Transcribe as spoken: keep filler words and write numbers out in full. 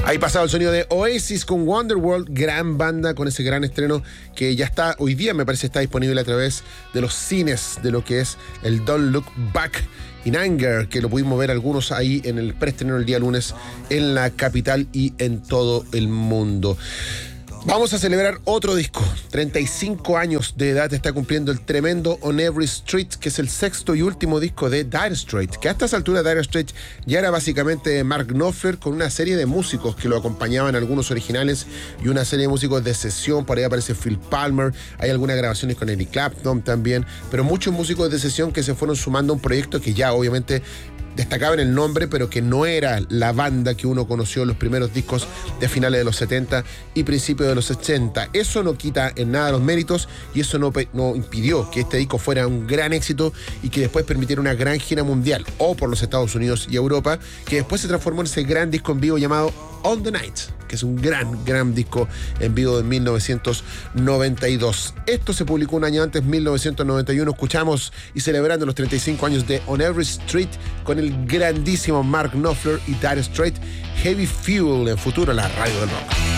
Ahí pasado el sonido de Oasis con Wonderworld, gran banda con ese gran estreno que ya está, hoy día me parece está disponible a través de los cines de lo que es el Don't Look Back in Anger, que lo pudimos ver algunos ahí en el preestreno el día lunes en la capital y en todo el mundo. Vamos a celebrar otro disco. treinta y cinco años de edad está cumpliendo el tremendo On Every Street, que es el sexto y último disco de Dire Straits, que a estas alturas Dire Straits ya era básicamente Mark Knopfler con una serie de músicos que lo acompañaban, algunos originales y una serie de músicos de sesión. Por ahí aparece Phil Palmer, hay algunas grabaciones con Eric Clapton también, pero muchos músicos de sesión que se fueron sumando a un proyecto que ya obviamente destacaba en el nombre, pero que no era la banda que uno conoció en los primeros discos de finales de los setenta y principios de los ochenta. Eso no quita en nada los méritos y eso no, no impidió que este disco fuera un gran éxito y que después permitiera una gran gira mundial, o por los Estados Unidos y Europa, que después se transformó en ese gran disco en vivo llamado On the Night, que es un gran, gran disco en vivo de mil novecientos noventa y dos. Esto se publicó un año antes, mil novecientos noventa y uno. Escuchamos y celebrando los treinta y cinco años de On Every Street con el grandísimo Mark Knopfler y Dire Straits, Heavy Fuel, en futuro la radio del rock.